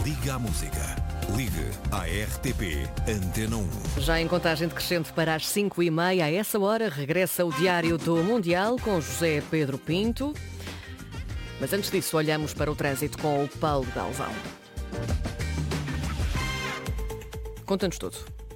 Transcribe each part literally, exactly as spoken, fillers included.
Liga à Música. Ligue à R T P Antena um. Já em contagem decrescente para as cinco e meia, a essa hora, regressa o Diário do Mundial com José Pedro Pinto. Mas antes disso, olhamos para o trânsito com o Paulo Galvão. Conta-nos tudo.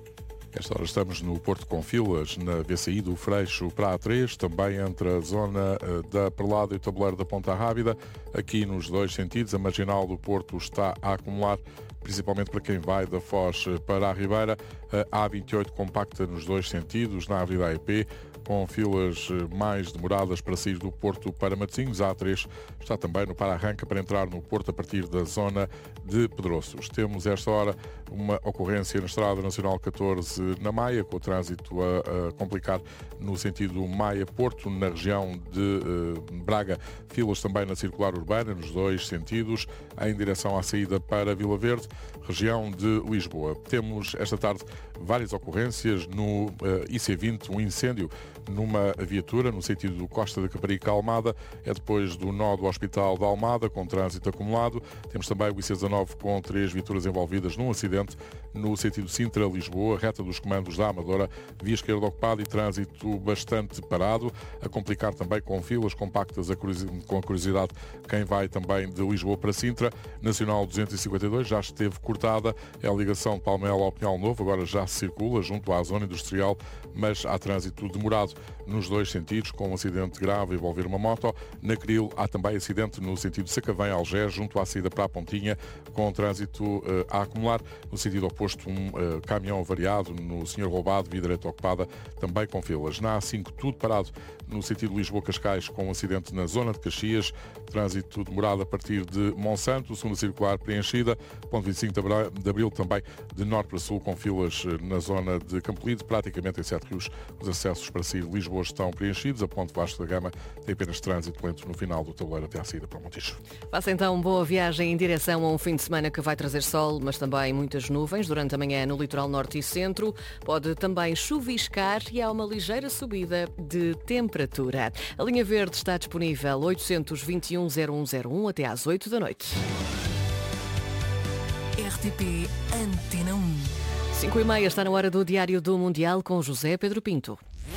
Esta hora estamos no Porto com filas, na V C I do Freixo para a três, também entre a zona da Perlada e o tabuleiro da Ponta Rábida. Aqui nos dois sentidos, a marginal do Porto está a acumular, principalmente para quem vai da Foz para a Ribeira. A A vinte e oito compacta nos dois sentidos, na Avenida A E P, com filas mais demoradas para sair do Porto para Matosinhos. A A três está também no para-arranca para entrar no Porto a partir da zona de Pedroços. Temos esta hora uma ocorrência na Estrada Nacional catorze na Maia, com o trânsito a, a complicar no sentido Maia-Porto, na região de uh, Braga. Filas também na circular urbana, nos dois sentidos, em direção à saída para Vila Verde, região de Lisboa. Temos esta tarde várias ocorrências no uh, I C vinte, um incêndio numa viatura no sentido do Costa da Caparica a Almada, é depois do nó do Hospital da Almada, com trânsito acumulado. Temos também o I C dezanove com três viaturas envolvidas num acidente no sentido Sintra-Lisboa, reta dos comandos da Amadora, via esquerda ocupada e trânsito bastante parado, a complicar também com filas compactas a com a curiosidade quem vai também de Lisboa para Sintra. Nacional duzentos e cinquenta e dois já esteve cortada, é a ligação de Palmela ao Pinhal Novo, agora já se circula junto à zona industrial, mas há trânsito demorado nos dois sentidos, com um acidente grave a envolver uma moto. Na Cril há também acidente no sentido Sacavém-Algés, junto à saída para a Pontinha, com trânsito uh, a acumular. No sentido oposto, um uh, caminhão variado no Senhor Roubado, via direita ocupada, também com filas. Na A cinco, tudo parado no sentido Lisboa-Cascais, com um acidente na zona de Caxias, trânsito demorado a partir de Monsanto, segunda circular preenchida, ponto vinte e cinco de Abril também de norte para sul, com filas na zona de Campolide, praticamente em Sete Rios. Os acessos para sair de Lisboa estão preenchidos, a ponte Vasco da Gama tem apenas trânsito lento no final do tabuleiro até à saída para o Montijo. Faça então boa viagem em direção a um fim de semana que vai trazer sol, mas também muitas nuvens durante a manhã no litoral norte e centro. Pode também chuviscar e há uma ligeira subida de temperatura. A linha verde está disponível oitocentos e vinte e um, zero um zero um até às oito da noite. R T P Antena um. cinco e meia está na hora do Diário do Mundial com José Pedro Pinto.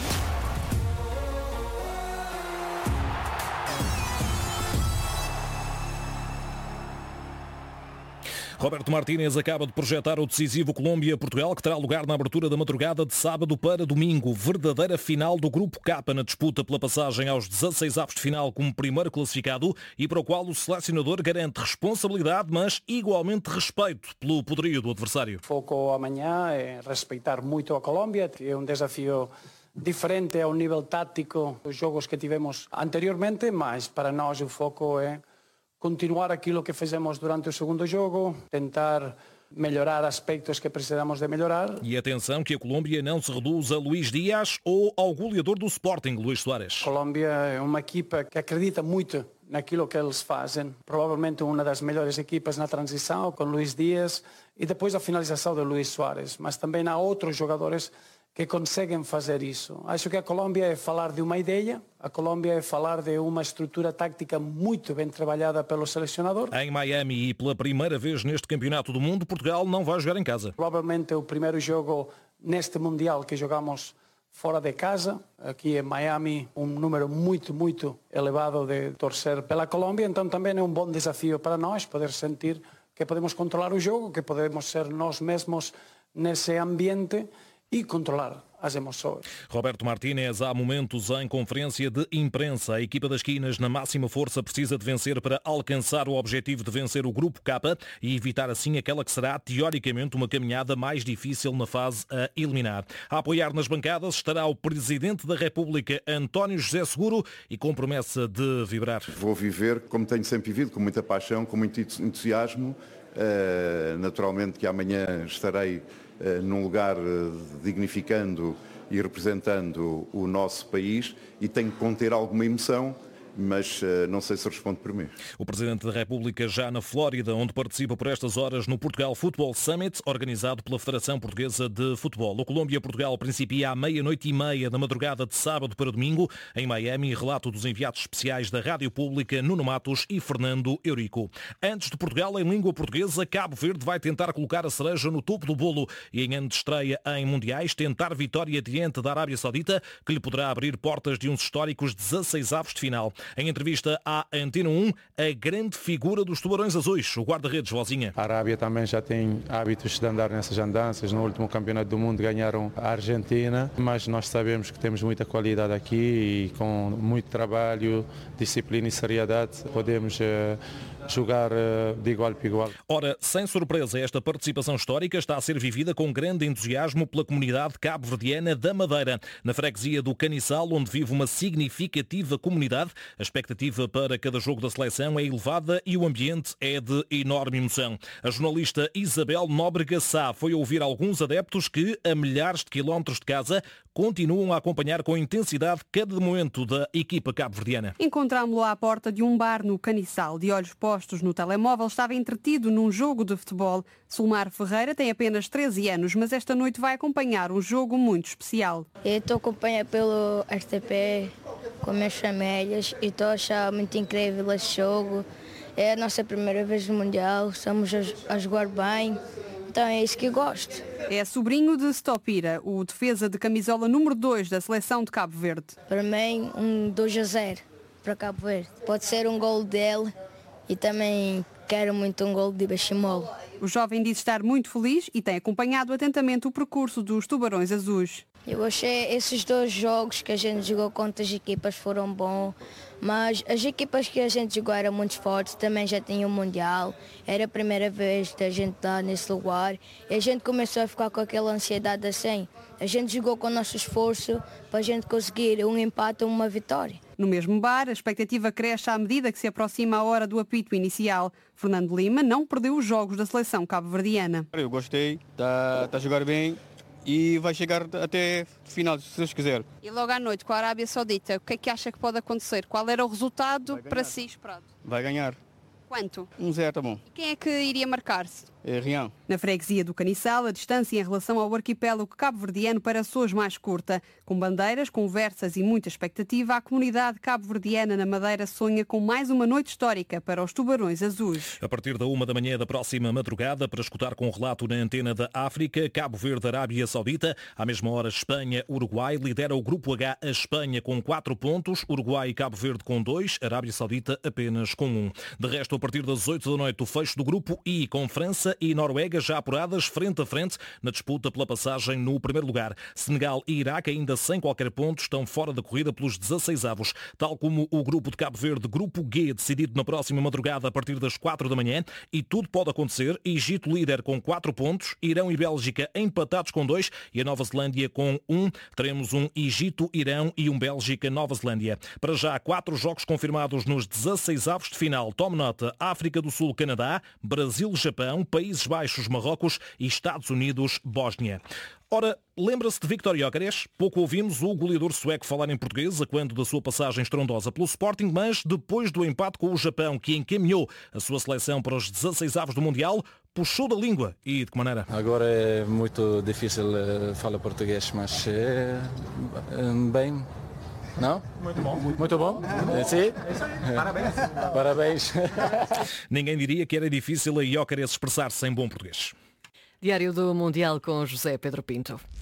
Roberto Martínez acaba de projetar o decisivo Colômbia-Portugal, que terá lugar na abertura da madrugada de sábado para domingo. Verdadeira final do Grupo K na disputa pela passagem aos dezasseis avos de final como primeiro classificado e para o qual o selecionador garante responsabilidade, mas igualmente respeito pelo poderio do adversário. O foco amanhã é respeitar muito a Colômbia, é um desafio diferente ao nível tático dos jogos que tivemos anteriormente, mas para nós o foco é continuar aquilo que fizemos durante o segundo jogo, tentar melhorar aspectos que precisamos de melhorar. E atenção que a Colômbia não se reduz a Luís Dias ou ao goleador do Sporting, Luís Soares. A Colômbia é uma equipa que acredita muito naquilo que eles fazem. Provavelmente uma das melhores equipas na transição, com Luís Dias e depois a finalização de Luís Soares. Mas também há outros jogadores que conseguem fazer isso. Acho que a Colômbia é falar de uma ideia, a Colômbia é falar de uma estrutura tática muito bem trabalhada pelo selecionador. Em Miami e pela primeira vez neste Campeonato do Mundo, Portugal não vai jogar em casa. Provavelmente é o primeiro jogo neste Mundial que jogamos fora de casa. Aqui em Miami, um número muito, muito elevado de torcer pela Colômbia, então também é um bom desafio para nós poder sentir que podemos controlar o jogo, que podemos ser nós mesmos nesse ambiente e controlar as emoções. Roberto Martínez, há momentos em conferência de imprensa. A equipa das Quinas, na máxima força, precisa de vencer para alcançar o objetivo de vencer o Grupo K e evitar assim aquela que será, teoricamente, uma caminhada mais difícil na fase a eliminar. A apoiar nas bancadas estará o Presidente da República, António José Seguro, e com promessa de vibrar. Vou viver como tenho sempre vivido, com muita paixão, com muito entusiasmo. Uh, naturalmente que amanhã estarei uh, num lugar uh, dignificando e representando o nosso país e tenho que conter alguma emoção mas uh, não sei se responde por mim. O Presidente da República já na Flórida, onde participa por estas horas no Portugal Football Summit, organizado pela Federação Portuguesa de Futebol. O Colômbia-Portugal principia à meia-noite e meia da madrugada de sábado para domingo, em Miami, relato dos enviados especiais da Rádio Pública, Nuno Matos e Fernando Eurico. Antes de Portugal, em língua portuguesa, Cabo Verde vai tentar colocar a cereja no topo do bolo e, em ano de estreia em Mundiais, tentar vitória diante da Arábia Saudita, que lhe poderá abrir portas de uns históricos dezasseis avos de final. Em entrevista à Antena um, a grande figura dos Tubarões Azuis, o guarda-redes Vozinha. A Arábia também já tem hábitos de andar nessas andanças. No último campeonato do mundo ganharam a Argentina, mas nós sabemos que temos muita qualidade aqui e com muito trabalho, disciplina e seriedade podemos uh, jogar uh, de igual para igual. Ora, sem surpresa, esta participação histórica está a ser vivida com grande entusiasmo pela comunidade cabo-verdiana da Madeira. Na freguesia do Caniçal, onde vive uma significativa comunidade, a expectativa para cada jogo da seleção é elevada e o ambiente é de enorme emoção. A jornalista Isabel Nóbrega Sá foi ouvir alguns adeptos que, a milhares de quilómetros de casa, continuam a acompanhar com intensidade cada momento da equipa cabo-verdiana. Encontrámo-lo à porta de um bar no Caniçal. De olhos postos no telemóvel, estava entretido num jogo de futebol. Sulmar Ferreira tem apenas treze anos, mas esta noite vai acompanhar um jogo muito especial. Eu estou acompanhado pelo R T P, com minhas famílias, e estou a achar muito incrível esse jogo. É a nossa primeira vez no Mundial, estamos a, a jogar bem, então é isso que eu gosto. É sobrinho de Stopira, o defesa de camisola número dois da seleção de Cabo Verde. Para mim, um dois a zero para Cabo Verde. Pode ser um gol dele e também quero muito um gol de Bechimol. O jovem diz estar muito feliz e tem acompanhado atentamente o percurso dos Tubarões Azuis. Eu achei esses dois jogos que a gente jogou contra as equipas foram bons, mas as equipas que a gente jogou eram muito fortes, também já tinham o Mundial, era a primeira vez da gente estar nesse lugar e a gente começou a ficar com aquela ansiedade assim. A gente jogou com o nosso esforço para a gente conseguir um empate ou uma vitória. No mesmo bar, a expectativa cresce à medida que se aproxima a hora do apito inicial. Fernando Lima não perdeu os jogos da seleção cabo-verdiana. Eu gostei, está tá a jogar bem e vai chegar até final, se Deus quiser. E logo à noite com a Arábia Saudita, o que é que acha que pode acontecer? Qual era o resultado para si esperado? Vai ganhar. Quanto? Um zero, tá bom. E quem é que iria marcar-se? É Rião. Na freguesia do Caniçal, a distância em relação ao arquipélago cabo-verdiano parece hoje mais curta. Com bandeiras, conversas e muita expectativa, a comunidade cabo-verdiana na Madeira sonha com mais uma noite histórica para os Tubarões Azuis. A partir da uma da manhã da próxima madrugada, para escutar com o relato na antena da África, Cabo Verde, Arábia Saudita. À mesma hora, Espanha, Uruguai. Lidera o Grupo H a Espanha com quatro pontos, Uruguai e Cabo Verde com dois, Arábia Saudita apenas com um. De resto, a partir das oito da noite, o fecho do Grupo I, com França e Noruega já apuradas frente a frente na disputa pela passagem no primeiro lugar. Senegal e Iraque, ainda sem qualquer ponto, estão fora da corrida pelos dezasseis avos, tal como o Grupo de Cabo Verde, Grupo G, decidido na próxima madrugada a partir das quatro da manhã, e tudo pode acontecer. Egito líder com quatro pontos, Irão e Bélgica empatados com dois e a Nova Zelândia com um. Teremos um Egito, Irão e um Bélgica, Nova Zelândia. Para já, quatro jogos confirmados nos dezasseis avos de final. Tome nota: África do Sul, Canadá, Brasil, Japão, Países Baixos, Marrocos e Estados Unidos, Bósnia. Ora, lembra-se de Victor Gyökeres? Pouco ouvimos o goleador sueco falar em português a quando da sua passagem estrondosa pelo Sporting, mas depois do empate com o Japão, que encaminhou a sua seleção para os dezasseis avos do Mundial, puxou da língua. E de que maneira? Agora é muito difícil uh, falar português, mas é uh, bem... Não? Muito bom. Muito bom? Sim? Parabéns. Parabéns. Ninguém diria que era difícil a Gyökeres expressar-se em bom português. Diário do Mundial com José Pedro Pinto.